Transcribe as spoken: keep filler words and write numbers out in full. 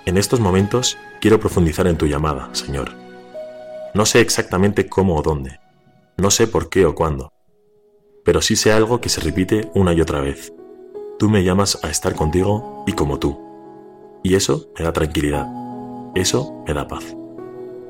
En estos momentos quiero profundizar en tu llamada, Señor. No sé exactamente cómo o dónde, no sé por qué o cuándo, pero sí sé algo que se repite una y otra vez. Tú me llamas a estar contigo y como tú. Y eso me da tranquilidad, eso me da paz.